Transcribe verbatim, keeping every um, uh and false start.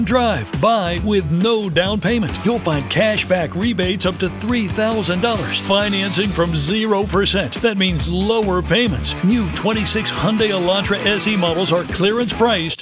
Drive. Buy with no down payment. You'll find cash back rebates up to three thousand dollars. Financing from zero percent. That means lower payments. New twenty-six Hyundai Elantra S E models are clearance priced